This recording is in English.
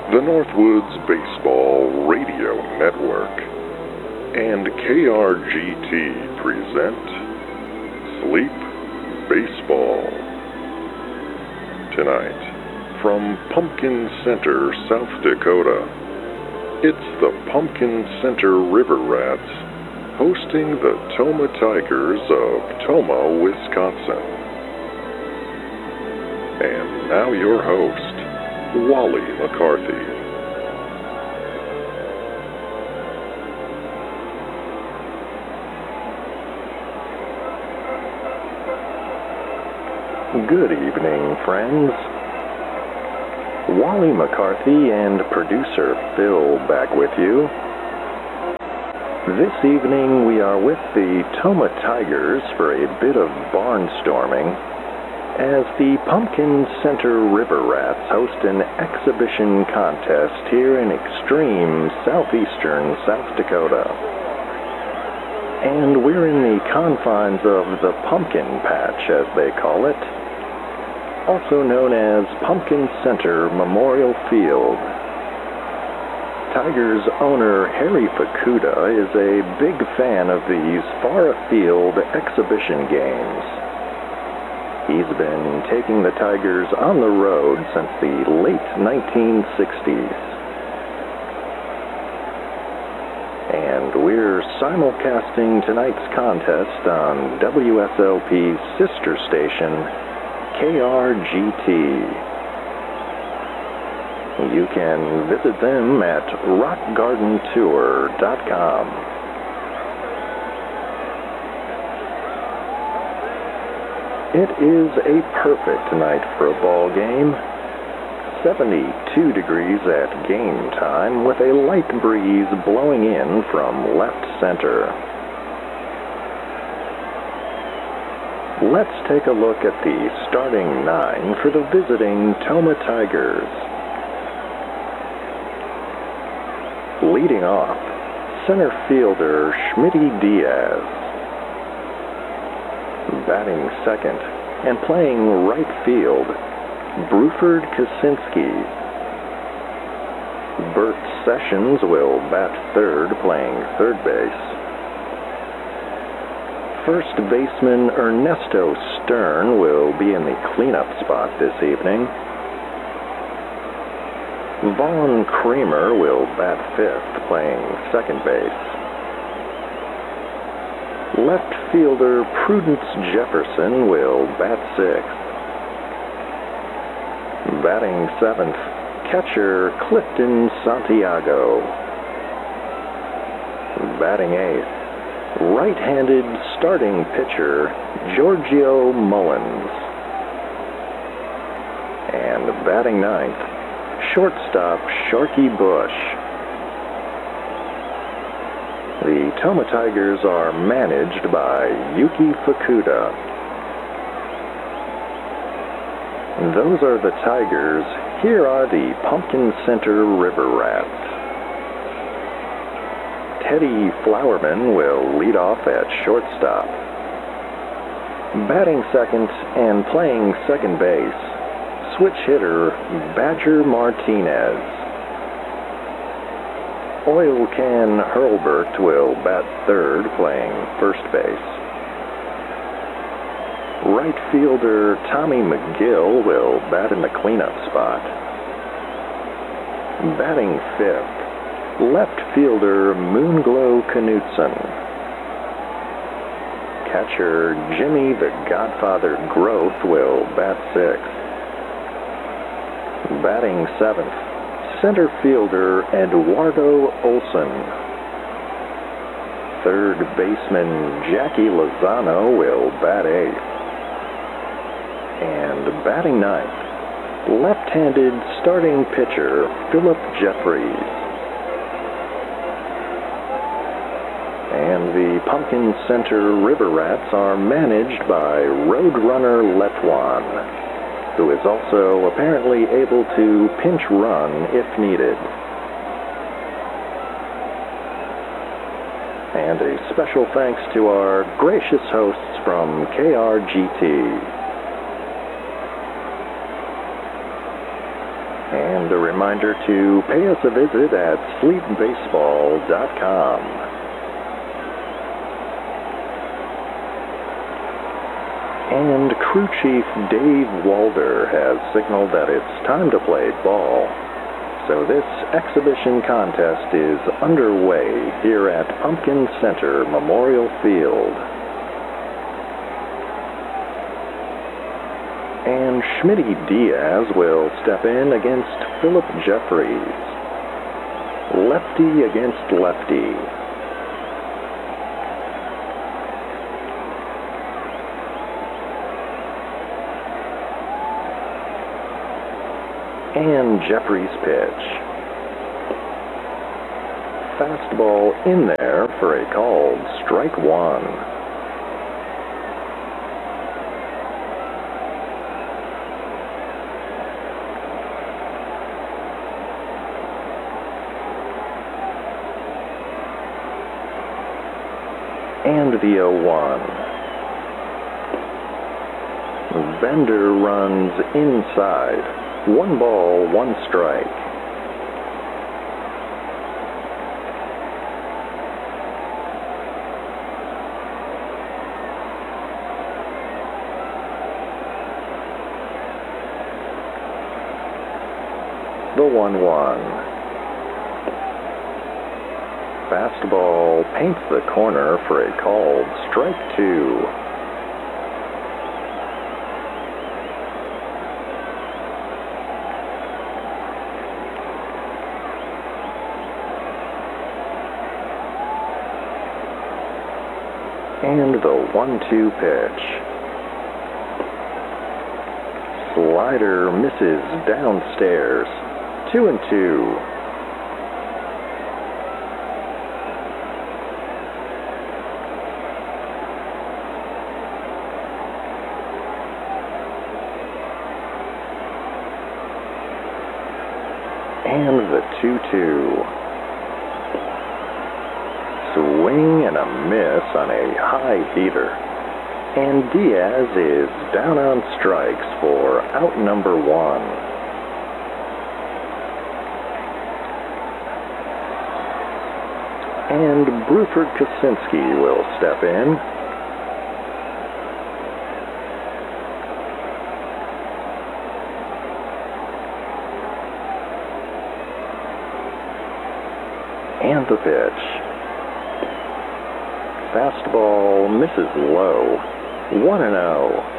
the Northwoods Baseball Radio Network and KRGT present Sleep Baseball. Tonight, from Pumpkin Center, South Dakota, it's the Pumpkin Center River Rats hosting the Tomah Tigers of Tomah, Wisconsin. And now your host, Wally McCarthy. Good evening, friends. Wally McCarthy and producer Phil back with you. This evening we are with the Tomah Tigers for a bit of barnstorming as the Pumpkin Center River Rats host an exhibition contest here in extreme southeastern South Dakota. And we're in the confines of the Pumpkin Patch, as they call it, also known as Pumpkin Center Memorial Field. Tigers owner Harry Fukuda is a big fan of these far-afield exhibition games. He's been taking the Tigers on the road since the late 1960s. And we're simulcasting tonight's contest on WSLP's sister station, KRGT. You can visit them at rockgardentour.com. It is a perfect night for a ball game. 72 degrees at game time with a light breeze blowing in from left center. Let's take a look at the starting nine for the visiting Tomah Tigers. Leading off, center fielder Schmitty Diaz. Batting second and playing right field, Bruford Kaczynski. Bert Sessions will bat third, playing third base. First baseman Ernesto Stern will be in the cleanup spot this evening. Vaughn Kramer will bat fifth, playing second base. Left fielder Prudence Jefferson will bat sixth. Batting seventh, catcher Clifton Santiago. Batting eighth, right-handed starting pitcher Giorgio Mullins. And batting ninth, shortstop Sharky Bush. The Tomah Tigers are managed by Yuki Fukuda. Those are the Tigers. Here are the Pumpkin Center River Rats. Teddy Flowerman will lead off at shortstop. Batting second and playing second base, switch hitter Badger Martinez. Oil Can Hurlburt will bat third, playing first base. Right fielder Tommy McGill will bat in the cleanup spot. Batting fifth, left fielder Moonglow Knutson. Catcher Jimmy the Godfather Groth will bat sixth. Batting seventh, center fielder Eduardo Olson. Third baseman Jackie Lozano will bat eighth. And batting ninth, left-handed starting pitcher Philip Jeffries. And the Pumpkin Center River Rats are managed by Roadrunner Letwan, who is also apparently able to pinch run if needed. And a special thanks to our gracious hosts from KRGT. And a reminder to pay us a visit at sleepbaseball.com. And Crew Chief Dave Walder has signaled that it's time to play ball. So this exhibition contest is underway here at Pumpkin Center Memorial Field. And Schmitty Diaz will step in against Philip Jeffries. Lefty against lefty. And Jeffries' pitch. Fastball in there for a called strike one. And the 0-1. Bender runs inside. 1 ball, 1 strike. The 1-1. Fastball paints the corner for a called strike 2. And the 1-2 pitch. Slider misses downstairs. 2-2. And the 2-2. Swing and a miss on a high heater. And Diaz is down on strikes for out number 1. And Bruford Kosinski will step in. And the pitch. Fastball misses low. 1-0.